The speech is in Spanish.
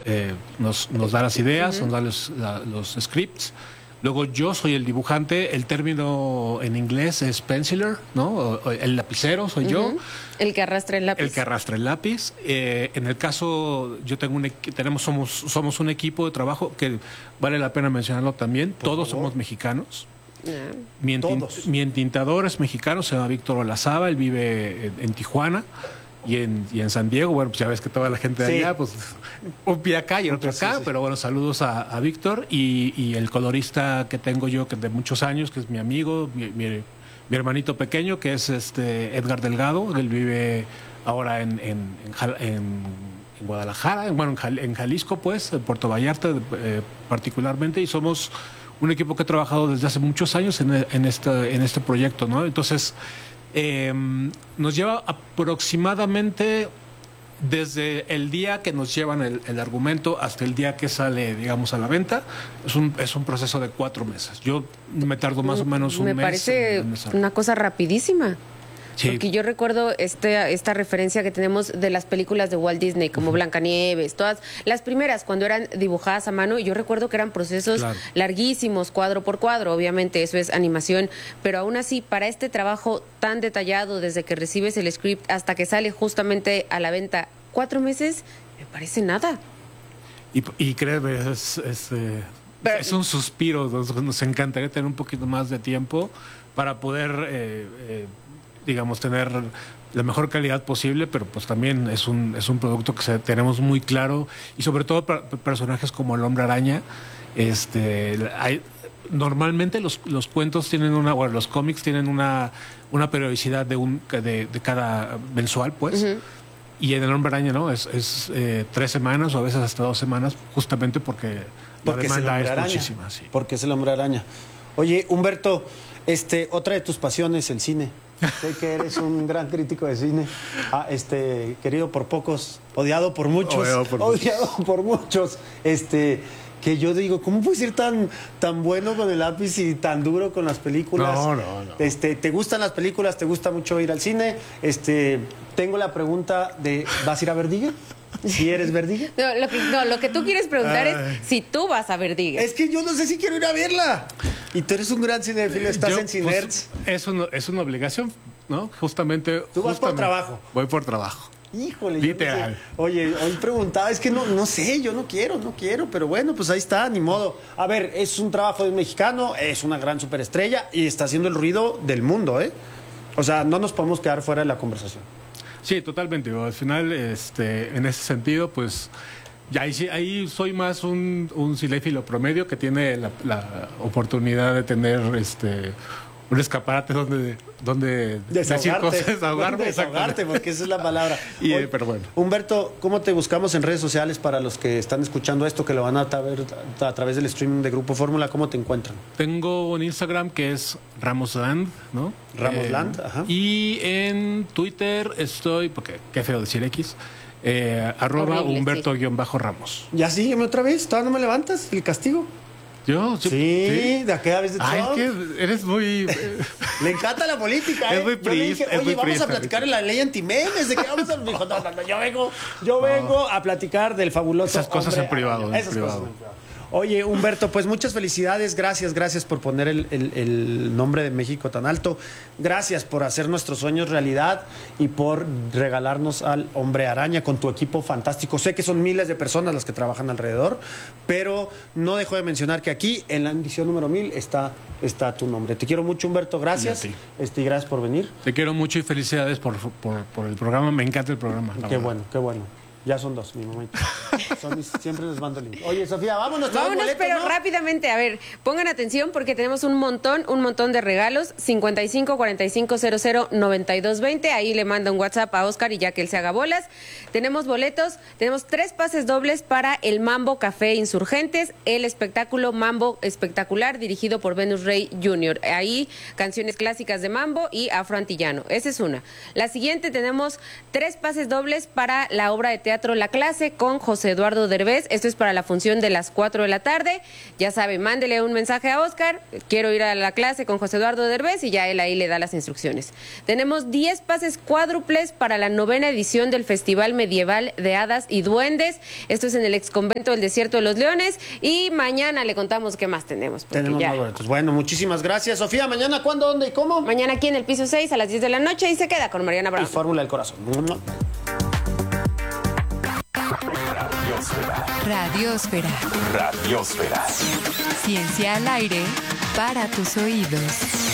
nos da las ideas, nos da los scripts. Luego yo soy el dibujante, el término en inglés es penciler, ¿no? El lapicero soy yo. El que arrastra el lápiz. El que arrastra el lápiz. En el caso, yo tengo somos un equipo de trabajo que vale la pena mencionarlo también. Todos somos mexicanos. Mi entintador es mexicano, se llama Víctor Olazaba, él vive en Tijuana. Y en San Diego, bueno, pues ya ves que toda la gente de allá, pues un pie acá y otro acá, pero bueno, saludos a Víctor y el colorista que tengo yo que de muchos años, que es mi amigo, mi hermanito pequeño, que es Edgar Delgado, él vive ahora en Guadalajara, bueno, en Jalisco, pues, en Puerto Vallarta particularmente, y somos un equipo que ha trabajado desde hace muchos años en este proyecto, ¿no? Entonces, nos lleva aproximadamente desde el día que nos llevan el argumento hasta el día que sale, digamos, a la venta. Es un proceso de 4 meses. Yo me tardo más o menos un mes. Me parece una cosa rapidísima. Sí. Porque yo recuerdo esta referencia que tenemos de las películas de Walt Disney, como Blancanieves, todas las primeras, cuando eran dibujadas a mano, yo recuerdo que eran procesos larguísimos, cuadro por cuadro, obviamente eso es animación, pero aún así, para este trabajo tan detallado, desde que recibes el script hasta que sale justamente a la venta, 4 meses, me parece nada. Y créeme, es un suspiro, nos encantaría tener un poquito más de tiempo para poder... digamos, tener la mejor calidad posible, pero pues también es un producto que tenemos muy claro, y sobre todo para personajes como el Hombre Araña. Normalmente los cuentos tienen los cómics tienen una periodicidad de cada mensual, pues. Y en el Hombre Araña, ¿no? Es 3 semanas o a veces hasta 2 semanas, justamente porque la demanda es muchísima. Sí. Porque es el Hombre Araña. Oye, Humberto, otra de tus pasiones, el cine. Sé que eres un gran crítico de cine, querido por pocos, odiado por muchos, que yo digo, ¿cómo puedes ser tan bueno con el lápiz y tan duro con las películas? No. ¿Te gustan las películas? ¿Te gusta mucho ir al cine? Tengo la pregunta de, ¿vas a ir a Verdigue? ¿Si eres Verdigue? Lo que tú quieres preguntar es si tú vas a Verdigue. Es que yo no sé si quiero ir a verla. Y tú eres un gran cinéfilo, estás en Cinerts. Pues, es una obligación, ¿no? Justamente. ¿Tú vas por trabajo? Voy por trabajo. Híjole. Literal. No sé. Oye, hoy preguntaba, es que no sé, yo no quiero, pero bueno, pues ahí está, ni modo. A ver, es un trabajo de un mexicano, es una gran superestrella y está haciendo el ruido del mundo, ¿eh? O sea, no nos podemos quedar fuera de la conversación. Sí, totalmente. Al final, en ese sentido, pues ya ahí soy más un cinéfilo promedio que tiene la oportunidad de tener un escaparate donde decir cosas, desahogarte, porque esa es la palabra. Pero bueno. Humberto, ¿cómo te buscamos en redes sociales para los que están escuchando esto, que lo van a ver a través del streaming de Grupo Fórmula? ¿Cómo te encuentran? Tengo un Instagram que es Ramosland, ¿no? Ramosland, ajá. Y en Twitter estoy, porque qué feo decir X, @Humberto_Ramos. Ya sígueme otra vez, ¿todavía no me levantas el castigo? ¿Yo? Sí, de aquella vez de Trump. Ay, es que eres muy... Le encanta la política, Es muy priista. Oye, vamos a platicar de la ley antimemes. ¿De qué vamos a...? Dijo, no, yo vengo a platicar del fabuloso... Esas cosas en privado. Esas cosas en privado. Oye, Humberto, pues muchas felicidades, gracias por poner el nombre de México tan alto, gracias por hacer nuestros sueños realidad y por regalarnos al Hombre Araña con tu equipo fantástico. Sé que son miles de personas las que trabajan alrededor, pero no dejo de mencionar que aquí en la edición número 1000 está tu nombre. Te quiero mucho, Humberto, gracias. Y gracias por venir. Te quiero mucho y felicidades por el programa, me encanta el programa. Qué bueno. Ya son 2, mi mamá. Siempre les mando el link. Oye, Sofía, vámonos, boletos, pero ¿no? rápidamente, a ver, pongan atención porque tenemos un montón de regalos. 55 45 00 92 20. Ahí le manda un WhatsApp a Oscar y ya que él se haga bolas. Tenemos boletos, tenemos 3 pases dobles para el Mambo Café Insurgentes, el espectáculo Mambo Espectacular dirigido por Venus Rey Jr. Ahí canciones clásicas de mambo y afroantillano. Esa es una. La siguiente tenemos 3 pases dobles para la obra de teatro Teatro La Clase con José Eduardo Derbez. Esto es para la función de las 4 de la tarde. Ya sabe, mándele un mensaje a Oscar, quiero ir a la clase con José Eduardo Derbez, y ya él ahí le da las instrucciones. Tenemos 10 pases cuádruples para la 9ª edición del Festival Medieval de Hadas y Duendes. Esto es en el Exconvento del Desierto de los Leones, y mañana le contamos qué más tenemos. Tenemos más boletos. Bueno, muchísimas gracias, Sofía. ¿Mañana cuándo, dónde y cómo? Mañana aquí en el piso 6 a las 10 de la noche, y se queda con Mariana Brown. Y Fórmula del Corazón. Radiosfera. Radiosfera. Ciencia al aire para tus oídos.